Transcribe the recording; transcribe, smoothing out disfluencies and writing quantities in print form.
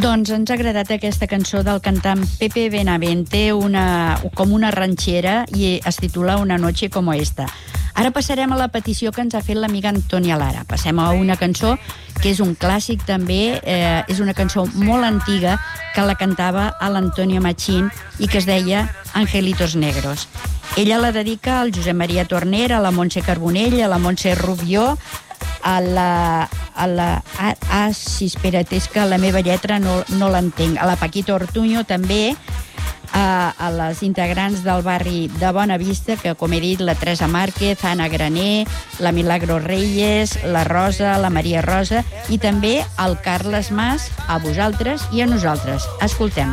Doncs ens ha agradat aquesta cançó del cantant Pepe Benavente, com una ranxera, i es titula Una noche como esta. Ara passarem a la petició que ens ha fet l'amiga Antònia Lara. Passem a una cançó que és un clàssic també, és una cançó molt antiga que la cantava a l'Antonio Machín i que es deia Angelitos Negros. Ella la dedica al Josep Maria Torner, a la Montse Carbonell, a la Montse Rubió, sí, espera't, és que la meva lletra no l'entenc. A la Paquita Ortuño també, a les integrants del barri de Bona Vista, que com he dit, la Teresa Márquez, Anna Graner, la Milagro Reyes, la Rosa, la Maria Rosa, i també al Carles Mas, a vosaltres i a nosaltres. Escoltem-la.